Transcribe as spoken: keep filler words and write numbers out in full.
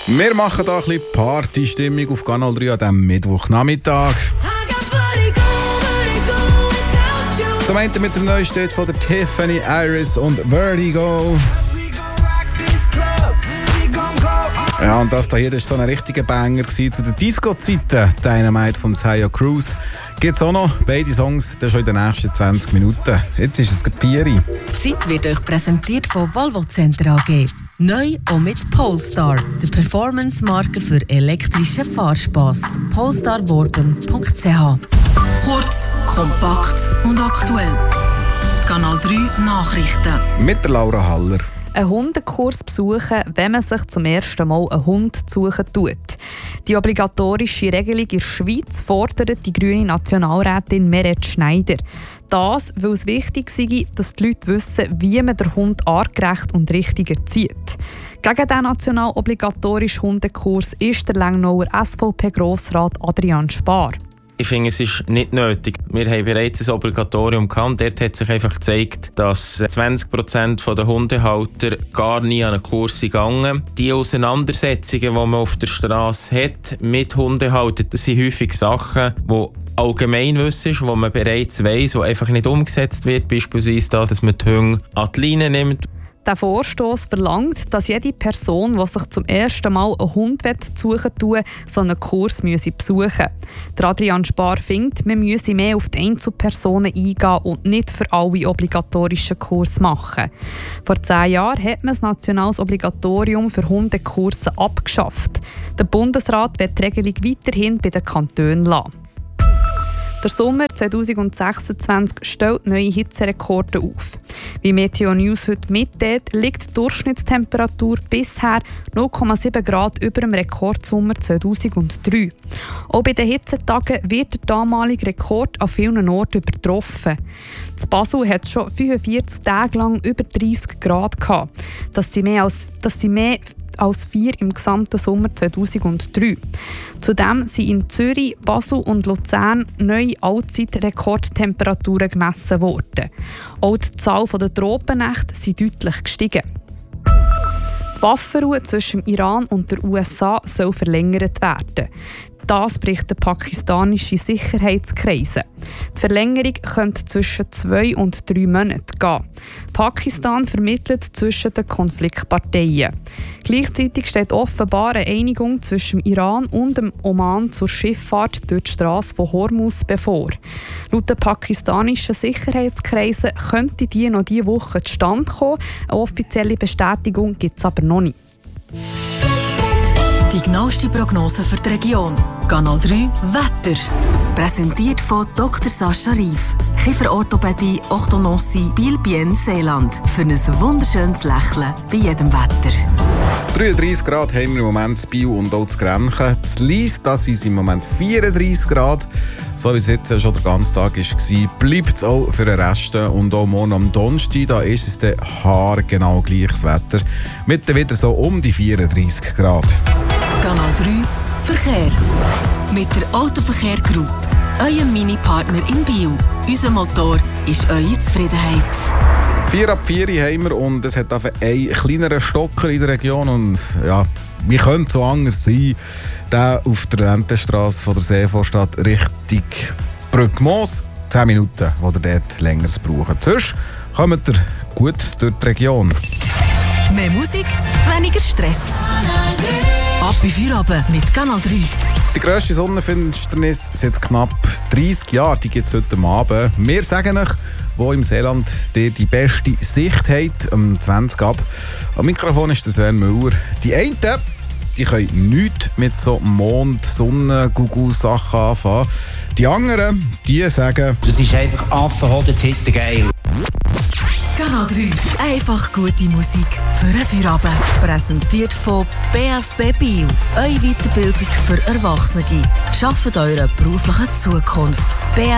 Wir machen hier ein bisschen Partystimmung auf Kanal drei an diesem Mittwochnachmittag. Zum einen mit dem Neustart von der Tiffany, Iris und Vertigo. Ja, und das hier, das war so ein richtiger Banger gewesen. Zu den Disco-Zeiten. Dynamite vom Tayo Cruz. Gibt es auch noch beide Songs, das schon in den nächsten zwanzig Minuten. Jetzt ist es vier Uhr. Die Zeit wird euch präsentiert von Volvo Center A G. Neu auch mit Polestar, der Performance-Marke für elektrischen Fahrspass. polestar worben punkt c h. Kurz, kompakt und aktuell. Die Kanal drei Nachrichten. Mit der Laura Haller. Einen Hundekurs besuchen, wenn man sich zum ersten Mal einen Hund suchen tut. Die obligatorische Regelung in der Schweiz fordert die grüne Nationalrätin Meret Schneider. Das, weil es wichtig sei, dass die Leute wissen, wie man den Hund artgerecht und richtig erzieht. Gegen den national obligatorischen Hundekurs ist der Lengnauer S V P-Grossrat Adrian Spar. Ich finde, es ist nicht nötig. Wir haben bereits ein Obligatorium gehabt und dort hat sich einfach gezeigt, dass zwanzig Prozent der Hundehalter gar nie an einen Kurs gegangen sind. Die Auseinandersetzungen, die man auf der Straße hat mit Hundehaltern, das sind häufig Sachen, die Allgemeinwissen ist, wo man bereits weiss, wo einfach nicht umgesetzt wird. Beispielsweise da, dass man die Hunde an die Leine nimmt. Der Vorstoss verlangt, dass jede Person, die sich zum ersten Mal einen Hund suchen will, so einen Kurs besuchen müsse. Der Adrian Spar findet, man müsse mehr auf die Einzelpersonen eingehen und nicht für alle obligatorischen Kurse machen. Vor zehn Jahren hat man das nationales Obligatorium für Hundekurse abgeschafft. Der Bundesrat wird die Regelung weiterhin bei den Kantonen lassen. Der Sommer zwanzig sechsundzwanzig stellt neue Hitzerekorde auf. Wie Meteo News heute mitteilt, liegt die Durchschnittstemperatur bisher null Komma sieben Grad über dem Rekordsommer zweitausenddrei. Auch bei den Hitzetagen wird der damalige Rekord an vielen Orten übertroffen. In Basel hat es schon fünfundvierzig Tage lang über dreißig Grad gehabt. Das sind mehr als, das sind mehr als vier im gesamten Sommer zweitausenddrei. Zudem sind in Zürich, Basel und Luzern neue Allzeitrekordtemperaturen gemessen worden. Auch die Zahl der Tropennächte ist deutlich gestiegen. Die Waffenruhe zwischen dem Iran und der U S A soll verlängert werden. Das berichten pakistanische Sicherheitskreise. Die Verlängerung könnte zwischen zwei und drei Monaten gehen. Pakistan vermittelt zwischen den Konfliktparteien. Gleichzeitig steht offenbar eine Einigung zwischen dem Iran und dem Oman zur Schifffahrt durch die Straße von Hormuz bevor. Laut den pakistanischen Sicherheitskreisen könnte die noch diese Woche zustande kommen. Eine offizielle Bestätigung gibt es aber noch nicht. Die genaueste Prognose für die Region. Kanal drei Wetter. Präsentiert von Doktor Sascha Rief. Kieferorthopädie, Orthodontie, Biel-Bien, Seeland. Für ein wunderschönes Lächeln bei jedem Wetter. dreiunddreissig Grad haben wir im Moment in Biel und auch in Grenchen. In Lyss, das sind im Moment vierunddreissig Grad. So wie es jetzt schon der ganze Tag war, bleibt es auch für den Rest. Und auch morgen am Donnerstag, da ist es dann haargenau gleiches Wetter. Mit dann wieder so um die vierunddreissig Grad. Kanal drei Verkehr. Mit der Autoverkehr Group. Eurem Mini-Partner in Biel. Unser Motor ist eure Zufriedenheit. Vier ab vier haben wir und es hat einfach einen kleineren Stocker in der Region. Und ja, wie könnte es so anders sein? Der auf der Lentenstrasse von der Seevorstadt Richtung Brückmoos. zehn Minuten, wo ihr dort länger braucht. Sonst kommt ihr gut durch die Region. Mehr Musik, weniger Stress. Ab in Feierabend mit Kanal drei. Die grösste Sonnenfinsternis seit knapp dreißig Jahren, die gibt es heute Abend. Wir sagen euch, wo im Seeland ihr die beste Sicht habt, um zwanzig ab. Am Mikrofon ist der Sven Müller. Die einen, die können nichts mit so Mond-Sonnen-Gugu-Sachen anfangen. Die anderen, die sagen, das ist einfach Affenhoden-Titten geil. Kanal drei. Einfach gute Musik für einen Feierabend. Präsentiert von B F B Biel. Eure Weiterbildung für Erwachsene. Schafft eure berufliche Zukunft. B F